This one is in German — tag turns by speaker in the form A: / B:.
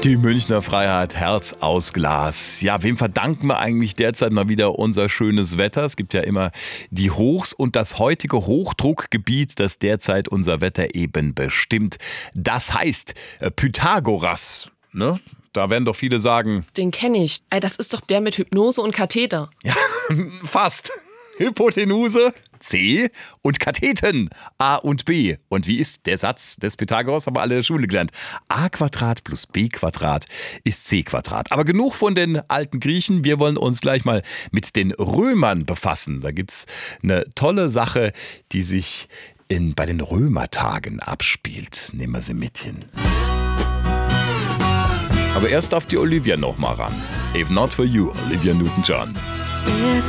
A: Die Münchner Freiheit, Herz aus Glas. Ja, wem verdanken wir eigentlich derzeit mal wieder unser schönes Wetter? Es gibt ja immer die Hochs und das heutige Hochdruckgebiet, das derzeit unser Wetter eben bestimmt. Das heißt Pythagoras, ne? Da werden doch viele sagen...
B: Den kenne ich. Das ist doch der mit Hypnose und Katheter.
A: Ja, fast. Hypotenuse, C, und Katheten, A und B. Und wie ist der Satz des Pythagoras? Haben wir alle in der Schule gelernt. A² plus B² ist C². Aber genug von den alten Griechen. Wir wollen uns gleich mal mit den Römern befassen. Da gibt's eine tolle Sache, die sich bei den Römertagen abspielt. Nehmen wir sie mit hin. Aber erst darf die Olivia noch mal ran. If not for you, Olivia Newton-John.